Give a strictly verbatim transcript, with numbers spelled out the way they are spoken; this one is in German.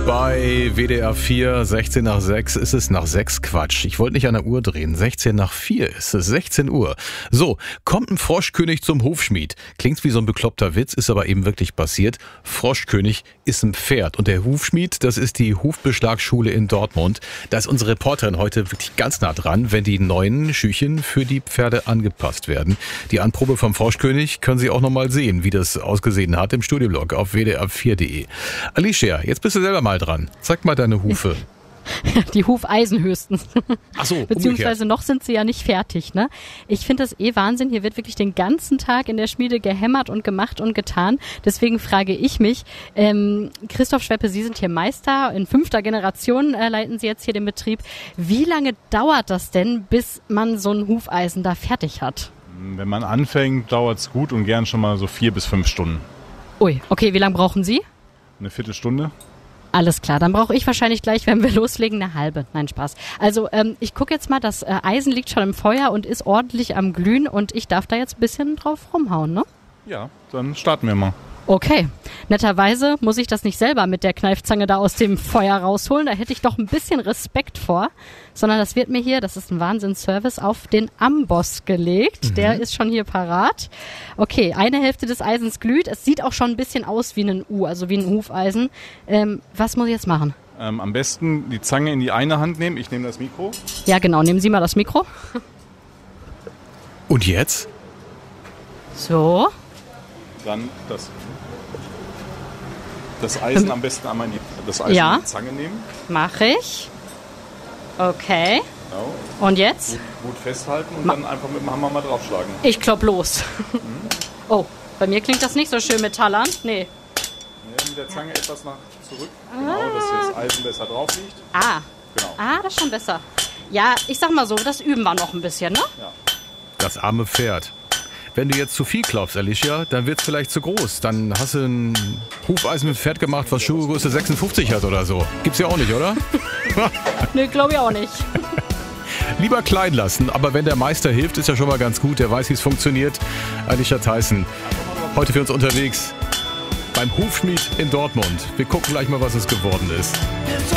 Bei W D R vier, sechzehn nach sechs ist es nach sechs Quatsch. Ich wollte nicht an der Uhr drehen. sechzehn nach vier ist es, sechzehn Uhr. So, kommt ein Froschkönig zum Hufschmied. Klingt wie so ein bekloppter Witz, ist aber eben wirklich passiert. Froschkönig ist ein Pferd und der Hufschmied, das ist die Hufbeschlagschule in Dortmund. Da ist unsere Reporterin heute wirklich ganz nah dran, wenn die neuen Schüchen für die Pferde angepasst werden. Die Anprobe vom Froschkönig können Sie auch nochmal sehen, wie das ausgesehen hat im Studioblog auf w d r vier punkt de. Alicia, jetzt bist du selber mal dran. Zeig mal deine Hufe. Die Hufeisen höchstens. Ach so, beziehungsweise umgekehrt. Noch sind sie ja nicht fertig, ne? Ich finde das eh Wahnsinn. Hier wird wirklich den ganzen Tag in der Schmiede gehämmert und gemacht und getan. Deswegen frage ich mich, ähm, Christoph Schweppe, Sie sind hier Meister. In fünfter Generation äh, leiten Sie jetzt hier den Betrieb. Wie lange dauert das denn, bis man so ein Hufeisen da fertig hat? Wenn man anfängt, dauert es gut und gern schon mal so vier bis fünf Stunden. Ui, okay, wie lange brauchen Sie? Eine Viertelstunde. Alles klar, dann brauche ich wahrscheinlich gleich, wenn wir loslegen, eine halbe. Nein, Spaß. Also ähm, ich gucke jetzt mal, das äh, Eisen liegt schon im Feuer und ist ordentlich am Glühen und ich darf da jetzt ein bisschen drauf rumhauen, ne? Ja, dann starten wir mal. Okay, netterweise muss ich das nicht selber mit der Kneifzange da aus dem Feuer rausholen, da hätte ich doch ein bisschen Respekt vor, sondern das wird mir hier, das ist ein Wahnsinnsservice, auf den Amboss gelegt. Mhm. Der ist schon hier parat. Okay, eine Hälfte des Eisens glüht, es sieht auch schon ein bisschen aus wie ein U, also wie ein Hufeisen. Ähm, was muss ich jetzt machen? Ähm, am besten die Zange in die eine Hand nehmen, ich nehme das Mikro. Ja genau, nehmen Sie mal das Mikro. Und jetzt? So. Dann das, das Eisen am besten einmal in die, das Eisen ja. in die Zange nehmen. Mache ich. Okay. Genau. Und jetzt? Gut, gut festhalten und Ma- dann einfach mit dem Hammer mal draufschlagen. Ich klopp los. Mhm. Oh, bei mir klingt das nicht so schön metallern. Nee. Ja, mit der Zange etwas nach zurück. Genau, dass hier das Eisen besser drauf liegt. Ah. Genau. Ah, das ist schon besser. Ja, ich sag mal so, das üben wir noch ein bisschen, ne? Ja. Das arme Pferd. Wenn du jetzt zu viel glaubst, Alicia, dann wird's vielleicht zu groß. Dann hast du ein Hufeisen mit Pferd gemacht, was Schuhgröße sechsundfünfzig hat oder so. Gibt's ja auch nicht, oder? Nee, glaube ich auch nicht. Lieber klein lassen, aber wenn der Meister hilft, ist ja schon mal ganz gut. Der weiß, wie es funktioniert. Alicia Theissen, heute für uns unterwegs beim Hufschmied in Dortmund. Wir gucken gleich mal, was es geworden ist.